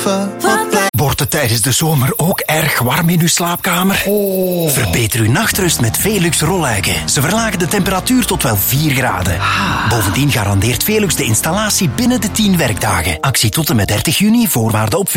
leven. Wordt het tijdens de zomer ook erg warm in uw slaapkamer? Verbeter uw nachtrust met Velux rolluiken. Ze verlagen de temperatuur tot wel 4 graden. Bovendien garandeert Velux de installatie binnen de 10 werkdagen. Actie tot en met 30 juni, voorwaarden op